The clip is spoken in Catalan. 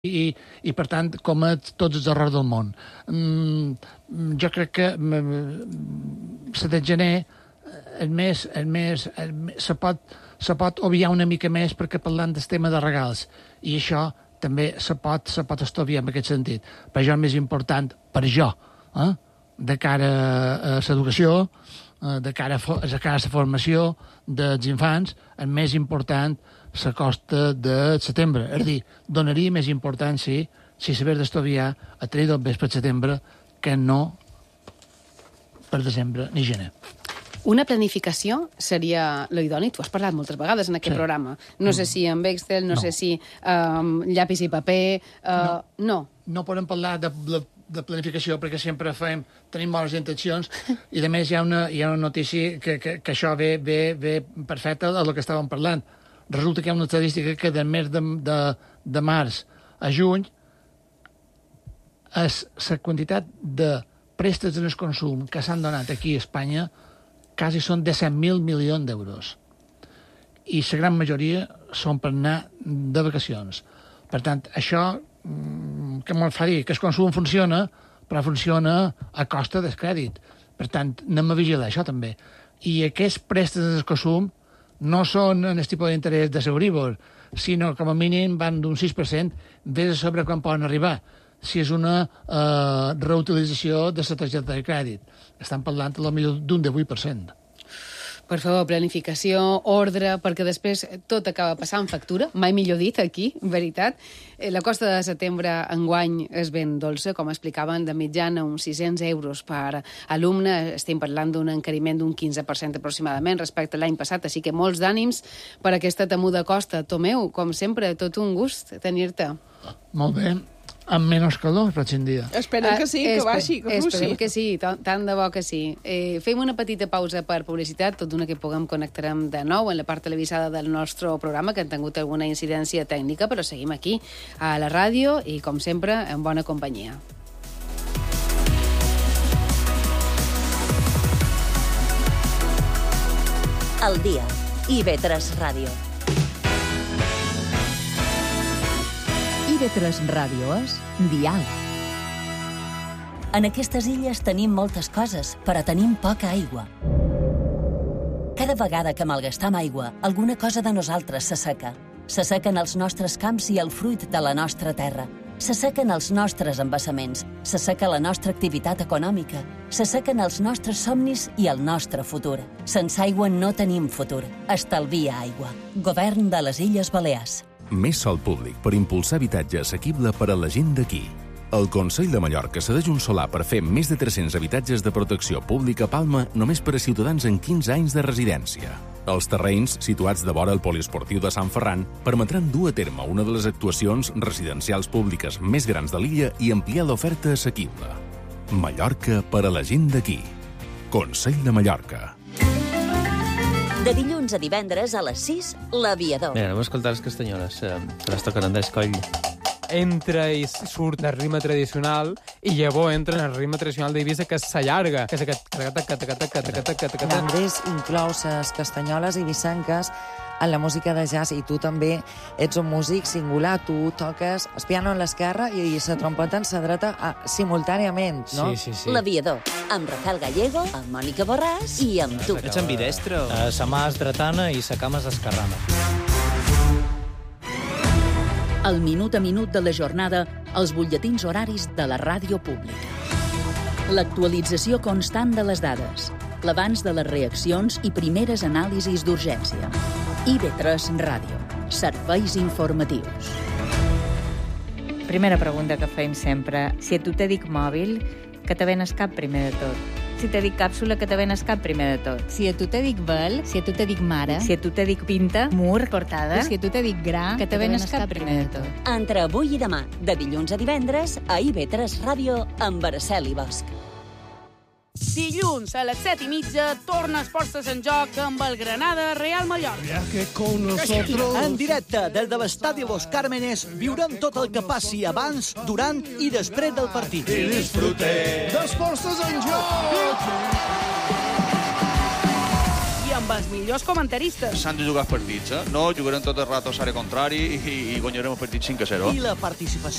i per tant, comet tots els errors del món. Jo crec que el de gener se pot obviar una mica més perquè parlant del tema de regals, i això també se pot estudiar en aquest sentit. Per això és més important, de cara a l'educació, de cara a la formació dels infants, el més important la costa de setembre. És a dir, donaria més importància si s'haver d'estudiar a 3 del vespre de setembre que no per desembre ni gener. Una planificació seria l'idoni. Tu has parlat moltes vegades en aquest programa. No sé si amb Excel, no sé si llapis i paper... No podem parlar de planificació perquè sempre tenim bones intencions i, a més, hi ha una notícia que això ve perfecta del que estàvem parlant. Resulta que hi ha una estadística que del mes de març a juny la quantitat de préstecs en el consum que s'han donat aquí a Espanya quasi són de 100.000 milions d'euros. I la gran majoria són per anar de vacacions. Per tant, això que me'l fa dir que el consum funciona, però funciona a costa del crèdit. Per tant, anem a vigilar això també. I aquests préstecs del consum no són en el tipus d'interès de l'Euríbor, sinó com a mínim van d'un 6%, ves a sobre quan poden arribar, si és una reutilització de la targeta de crèdit. Estan parlant potser d'un 18%. Per favor, planificació, ordre, perquè després tot acaba passant factura, mai millor dit aquí, en veritat. La costa de setembre enguany és ben dolça, com explicaven, de mitjana uns 600 euros per alumne. Estem parlant d'un encariment d'un 15% aproximadament respecte a l'any passat, així que molts d'ànims per aquesta temuda costa. Tomeu, com sempre, tot un gust tenir-te. Molt bé. Amb menys calor, prescindia. Esperem que sí, que baixi, que fluixi. Esperem que sí, tant de bo que sí. Fem una petita pausa per publicitat, tot d'una que puguem connectarem de nou en la part televisada del nostre programa, que han tingut alguna incidència tècnica, però seguim aquí, a la ràdio, i com sempre, en bona companyia. El dia. IB3 Ràdio. IB3 Ràdio és diàleg. En aquestes illes tenim moltes coses, però tenim poca aigua. Cada vegada que malgastam aigua, alguna cosa de nosaltres s'asseca. S'assequen els nostres camps i el fruit de la nostra terra. S'assequen els nostres embassaments. S'asseca la nostra activitat econòmica. S'assequen els nostres somnis i el nostre futur. Sense aigua no tenim futur. Estalvia aigua. Govern de les Illes Balears. Més sòl públic per impulsar habitatge assequible per a la gent d'aquí. El Consell de Mallorca cedeix un solar per fer més de 300 habitatges de protecció pública a Palma només per a ciutadans amb 15 anys de residència. Els terrenys, situats de vora el poliesportiu de Sant Ferran, permetran dur a terme una de les actuacions residencials públiques més grans de l'illa i ampliar l'oferta assequible. Mallorca per a la gent d'aquí. Consell de Mallorca. De dilluns a divendres a les 6, l'Aviador. Mira, anem a escoltar les castanyoles, que les toquen Andrés Coll. Entra i surt el ritme tradicional i llavors entra en el ritme tradicional d'Eivissa, que s'allarga, que és aquest... L'Andrés inclou les castanyoles eivissenques en la música de jazz, i tu també ets un músic singular. Tu toques el piano en l'esquerra i la trompeta en la dreta simultàniament, no? Sí. L'Aviador, amb Rafael Gallego, amb Mònica Borràs i amb tu. Ets ambidestro. Sa mà és dretana i sa cama és esquerrana. El minut a minut de la jornada, els butlletins horaris de la ràdio pública. L'actualització constant de les dades, l'abans de les reaccions i primeres anàlisis d'urgència. IB3 Ràdio. Serveis informatius. Primera pregunta que fem sempre. Si a tu te dic mòbil, que te ven el cap primer de tot? Si te dic càpsula, que te ven el cap primer de tot? Si a tu te dic vel, si a tu te dic mare, si a tu te dic pinta, mur, portada, si a tu te dic gra, que te ven el cap primer de tot? Entre avui i demà, de dilluns a divendres, a IB3 Ràdio, amb Araceli Bosch. Dilluns a les 7:30 torna Esports de Sant Joc amb el Granada Real Mallorca. En directe des de l'estadi Los Cármenes viurem tot el que passi abans, durant i després del partit. I disfrutem d'Esports de Sant Joc! I amb els millors comentaristes. S'han de jugar els partits, eh? No jugarem tot el rato a l'àrea contrari i guanyarem el partit 5-0. I la participació